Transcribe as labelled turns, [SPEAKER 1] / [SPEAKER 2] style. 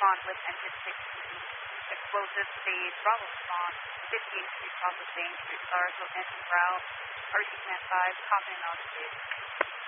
[SPEAKER 1] on with engine 16. Explosive stage, Bravo spawn, 58 Street, Bravo Stage, 3 stars, so engine route, RC Command 5, copy and on stage.